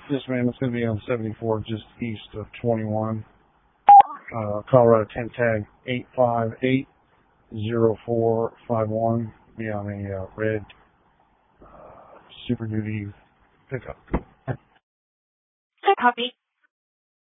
Yes, ma'am. It's going to be on 74, just east of 21. Colorado 10 tag 8580451. Be on a red Super Duty pickup. Copy.